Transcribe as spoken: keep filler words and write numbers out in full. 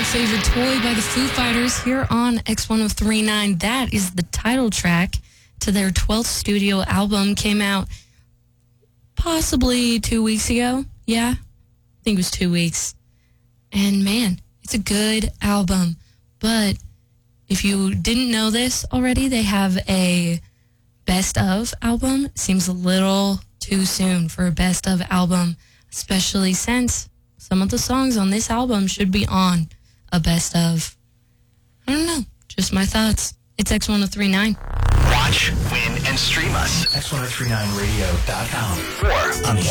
Favorite Toy by the Foo Fighters here on X one oh three point nine. That is the title track to their twelfth studio album. Came out possibly two weeks ago. Yeah, I think it was two weeks. And man, it's a good album. But if you didn't know this already, they have a best of album. Seems a little too soon for a best of album, especially since some of the songs on this album should be on a best of. I don't know. Just my thoughts. It's X one oh three point nine. Watch, win, and stream us. X ten thirty-nine radio dot com or on the